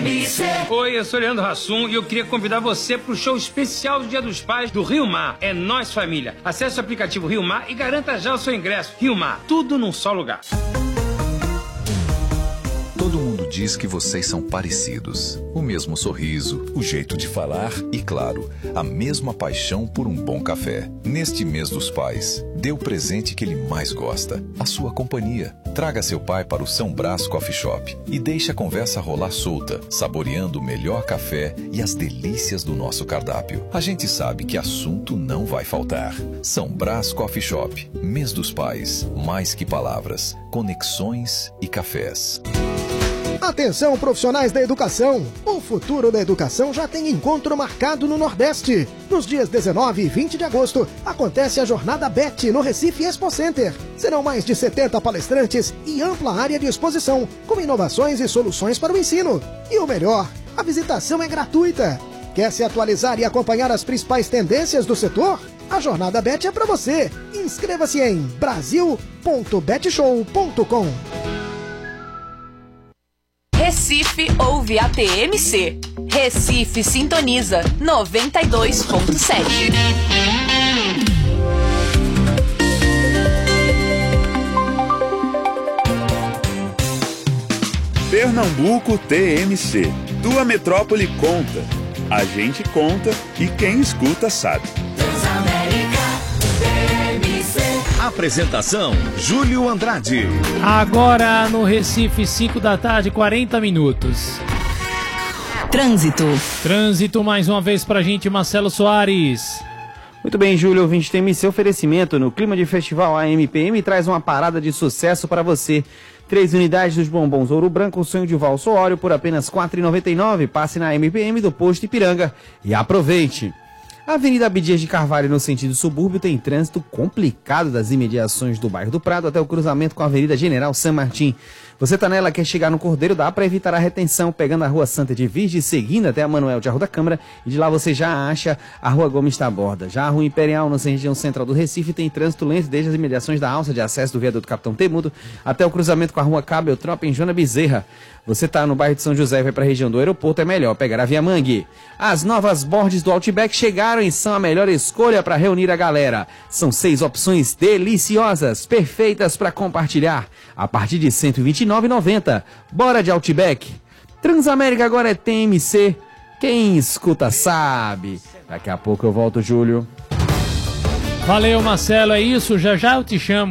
Oi, eu sou Leandro Hassum e eu queria convidar você para o show especial do Dia dos Pais do Rio Mar. É Nós Família. Acesse o aplicativo Rio Mar e garanta já o seu ingresso. Rio Mar, tudo num só lugar. Todo mundo diz que vocês são parecidos. O mesmo sorriso, o jeito de falar e, claro, a mesma paixão por um bom café. Neste mês dos pais, dê o presente que ele mais gosta, a sua companhia. Traga seu pai para o São Brás Coffee Shop e deixe a conversa rolar solta, saboreando o melhor café e as delícias do nosso cardápio. A gente sabe que assunto não vai faltar. São Brás Coffee Shop, mês dos pais, mais que palavras, conexões e cafés. Atenção, profissionais da educação! O futuro da educação já tem encontro marcado no Nordeste. Nos dias 19 e 20 de agosto, acontece a Jornada BET no Recife Expo Center. Serão mais de 70 palestrantes e ampla área de exposição, com inovações e soluções para o ensino. E o melhor, a visitação é gratuita. Quer se atualizar e acompanhar as principais tendências do setor? A Jornada BET é para você. Inscreva-se em brasil.betshow.com. Recife ouve a TMC. Recife sintoniza 92.7. Pernambuco TMC. Tua metrópole conta. A gente conta e quem escuta sabe. Apresentação, Júlio Andrade. Agora no Recife, 5 da tarde, 40 minutos. Trânsito mais uma vez pra gente, Marcelo Soares. Muito bem, Júlio, ouvinte, tem seu oferecimento no clima de festival. A MPM traz uma parada de sucesso para você. 3 unidades dos bombons Ouro Branco, Sonho de Valso Óleo por apenas R$ 4,99. Passe na MPM do Posto Ipiranga e aproveite. A Avenida Abdias de Carvalho, no sentido subúrbio, tem trânsito complicado das imediações do bairro do Prado até o cruzamento com a Avenida General San Martín. Você tá nela, quer chegar no Cordeiro, dá para evitar a retenção, pegando a Rua Santa de Virgem, seguindo até a Manuel de Arruda da Câmara, e de lá você já acha a Rua Gomes Taborda. Já a Rua Imperial, na região central do Recife, tem trânsito lento desde as imediações da alça de acesso do viaduto Capitão Temudo até o cruzamento com a Rua Cabo Tropa em Joana Bezerra. Você tá no bairro de São José e vai para a região do aeroporto, é melhor pegar a Via Mangue. As novas bordes do Outback chegaram e são a melhor escolha para reunir a galera. São 6 opções deliciosas, perfeitas para compartilhar, a partir de R$ 129,90. Bora de Outback. Transamérica agora é TMC. Quem escuta sabe. Daqui a pouco eu volto, Júlio. Valeu, Marcelo, é isso. Já já eu te chamo.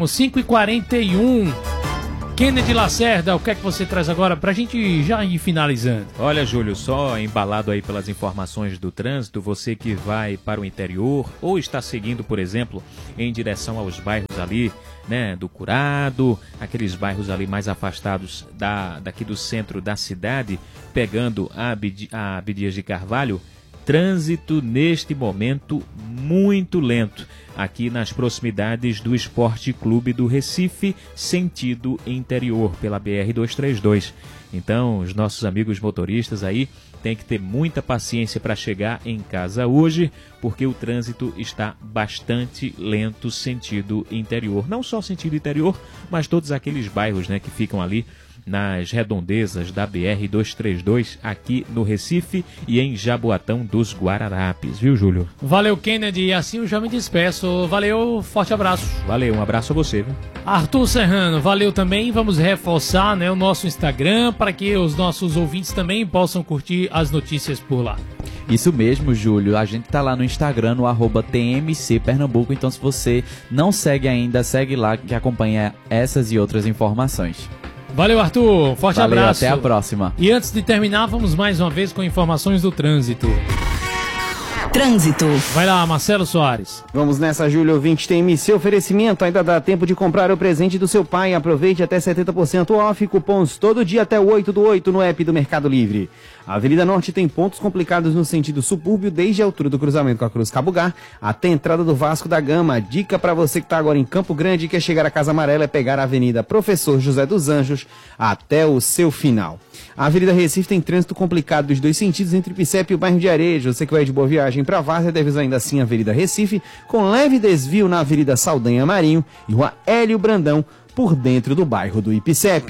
5h41. Kennedy Lacerda, o que é que você traz agora pra gente já ir finalizando? Olha, Júlio, só embalado aí pelas informações do trânsito, você que vai para o interior ou está seguindo, por exemplo, em direção aos bairros ali, né, do Curado, aqueles bairros ali mais afastados daqui do centro da cidade, pegando a Abdias de Carvalho, trânsito neste momento muito lento aqui nas proximidades do Esporte Clube do Recife, sentido interior, pela BR-232. Então, os nossos amigos motoristas aí têm que ter muita paciência para chegar em casa hoje, porque o trânsito está bastante lento sentido interior. Não só sentido interior, mas todos aqueles bairros, né, que ficam ali nas redondezas da BR-232, aqui no Recife e em Jaboatão dos Guararapes, viu, Júlio? Valeu, Kennedy, e assim eu já me despeço. Valeu, forte abraço. Valeu, um abraço a você, viu? Arthur Serrano, valeu também. Vamos reforçar, né, o nosso Instagram para que os nossos ouvintes também possam curtir as notícias por lá. Isso mesmo, Júlio. A gente tá lá no Instagram, no @TMC Pernambuco. Então, se você não segue ainda, segue lá que acompanha essas e outras informações. Valeu, Arthur. Forte Valeu, abraço. até a próxima. E antes de terminar, vamos mais uma vez com informações do trânsito. Vai lá, Marcelo Soares. Vamos nessa, Júlio, ouvinte, tem seu oferecimento. Ainda dá tempo de comprar o presente do seu pai. Aproveite até 70% off. Cupons todo dia até o 8/8 no app do Mercado Livre. A Avenida Norte tem pontos complicados no sentido subúrbio, desde a altura do cruzamento com a Cruz Cabugá até a entrada do Vasco da Gama. Dica para você que está agora em Campo Grande e quer chegar à Casa Amarela é pegar a Avenida Professor José dos Anjos até o seu final. A Avenida Recife tem trânsito complicado dos dois sentidos entre Picep e o bairro de Arejo. Você que vai de Boa Viagem para Várzea deve usar ainda assim a Avenida Recife, com leve desvio na Avenida Saldanha Marinho e Rua Hélio Brandão, por dentro do bairro do Ipicep.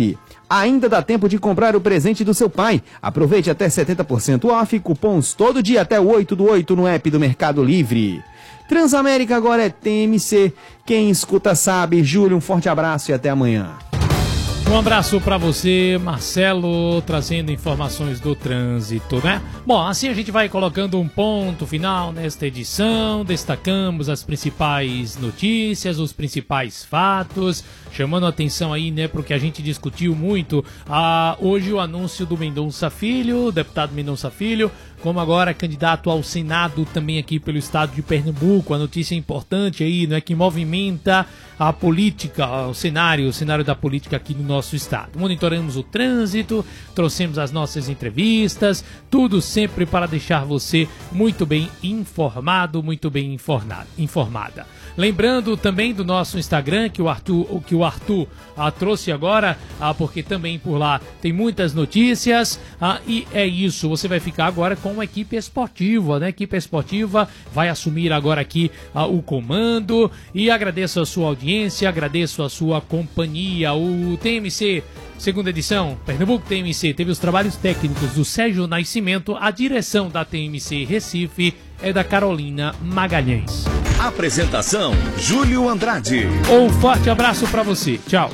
Ainda dá tempo de comprar o presente do seu pai. Aproveite até 70% off, cupons todo dia até o 8/8 no app do Mercado Livre. Transamérica agora é TMC. Quem escuta sabe. Júlio, um forte abraço e até amanhã. Um abraço para você, Marcelo, trazendo informações do trânsito, né? Bom, assim a gente vai colocando um ponto final nesta edição, destacamos as principais notícias, os principais fatos, chamando a atenção aí, né, porque a gente discutiu muito hoje o anúncio do Mendonça Filho, deputado Mendonça Filho, como agora candidato ao Senado também aqui pelo estado de Pernambuco. A notícia importante aí, né, que movimenta a política, o cenário da política aqui no nosso estado. Monitoramos o trânsito, trouxemos as nossas entrevistas, tudo sempre para deixar você muito bem informado, muito bem informada. Lembrando também do nosso Instagram, que o Arthur trouxe agora, porque também por lá tem muitas notícias, e é isso, você vai ficar agora com a equipe esportiva, né? A equipe esportiva vai assumir agora aqui o comando, e agradeço a sua audiência, agradeço a sua companhia. O TMC, segunda edição, Pernambuco TMC, teve os trabalhos técnicos do Sérgio Nascimento, a direção da TMC Recife é da Carolina Magalhães. Apresentação, Júlio Andrade. Um forte abraço pra você. Tchau.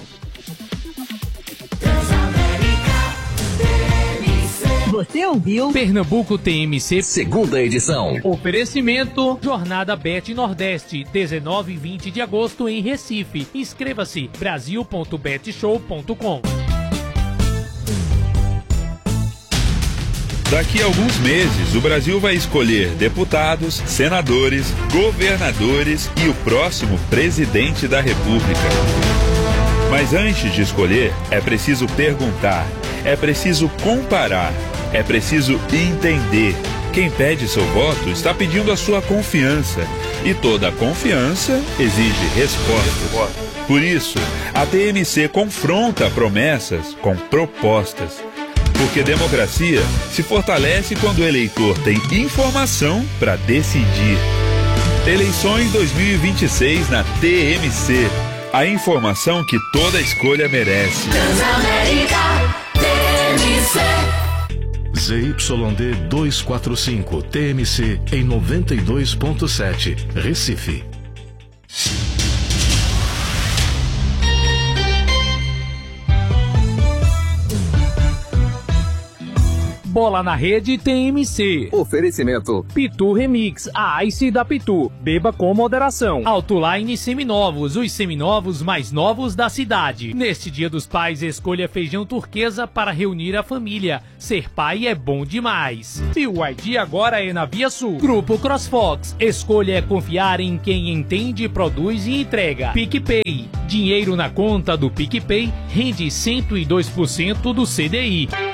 Você ouviu Pernambuco TMC, segunda edição. Oferecimento Jornada Bet Nordeste, 19 e 20 de agosto em Recife. Inscreva-se, brasil.betshow.com. Daqui a alguns meses, o Brasil vai escolher deputados, senadores, governadores e o próximo presidente da República. Mas antes de escolher, é preciso perguntar, é preciso comparar, é preciso entender. Quem pede seu voto está pedindo a sua confiança. E toda confiança exige resposta. Por isso, a TMC confronta promessas com propostas. Porque democracia se fortalece quando o eleitor tem informação para decidir. Eleições 2026 na TMC. A informação que toda escolha merece. Transamérica TMC. ZYD 245 TMC em 92.7 Recife. Bola na Rede TMC. Oferecimento Pitu Remix, a Ice da Pitu. Beba com moderação. Autoline Seminovos, os seminovos mais novos da cidade. Neste Dia dos Pais, escolha feijão turquesa para reunir a família. Ser pai é bom demais. BYD agora é na Via Sul. Grupo CrossFox, escolha é confiar em quem entende, produz e entrega. PicPay, dinheiro na conta do PicPay rende 102% do CDI.